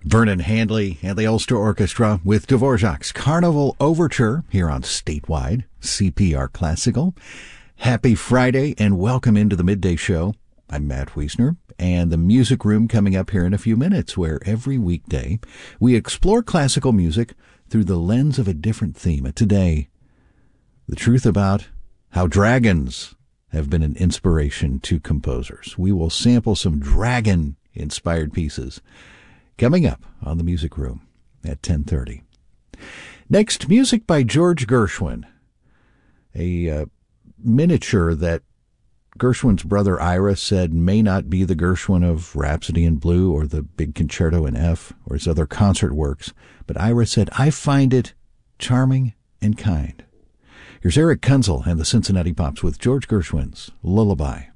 Vernon Handley and the Ulster Orchestra with Dvorak's Carnival Overture here on Statewide CPR Classical. Happy Friday and welcome into the Midday Show. I'm Matt Wiesner, and the Music Room coming up here in a few minutes, where every weekday we explore classical music through the lens of a different theme. And today, the truth about how dragons have been an inspiration to composers. We will sample some dragon-inspired pieces coming up on the Music Room at 10:30. Next, music by George Gershwin, a miniature that Gershwin's brother Ira said may not be the Gershwin of Rhapsody in Blue or the Big Concerto in F or his other concert works, but Ira said, "I find it charming and kind." Here's Eric Kunzel and the Cincinnati Pops with George Gershwin's Lullaby.